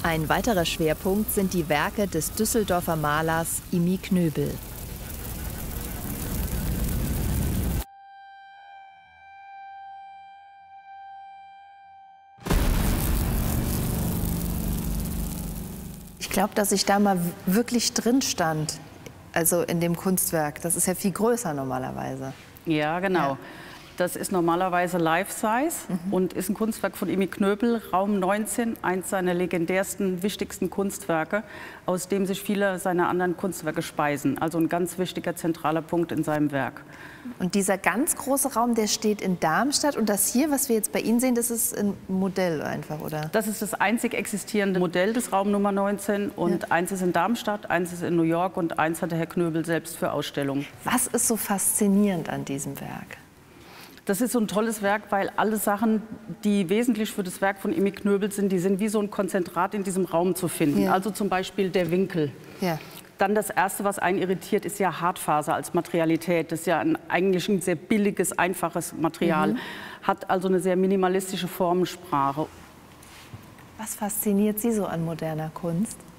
Ein weiterer Schwerpunkt sind die Werke des Düsseldorfer Malers Imi Knöbel. Ich glaube, dass ich da mal wirklich drin stand, also in dem Kunstwerk. Das ist ja viel größer normalerweise. Ja, genau. Ja. Das ist normalerweise Life-Size und ist ein Kunstwerk von Imi Knöbel, Raum 19, eins seiner legendärsten, wichtigsten Kunstwerke, aus dem sich viele seiner anderen Kunstwerke speisen. Also ein ganz wichtiger, zentraler Punkt in seinem Werk. Und dieser ganz große Raum, der steht in Darmstadt. Und das hier, was wir jetzt bei Ihnen sehen, das ist ein Modell einfach, oder? Das ist das einzig existierende Modell des Raum Nummer 19. Und Ja. eins ist in Darmstadt, eins ist in New York und eins hatte Herr Knöbel selbst für Ausstellungen. Was ist so faszinierend an diesem Werk? Das ist so ein tolles Werk, weil alle Sachen, die wesentlich für das Werk von Imi Knöbel sind, die sind wie so ein Konzentrat in diesem Raum zu finden. Ja. Also zum Beispiel der Winkel. Ja. Dann das Erste, was einen irritiert, ist ja Hartfaser als Materialität. Das ist ja eigentlich ein sehr billiges, einfaches Material. Hat also eine sehr minimalistische Formensprache. Was fasziniert Sie so an moderner Kunst?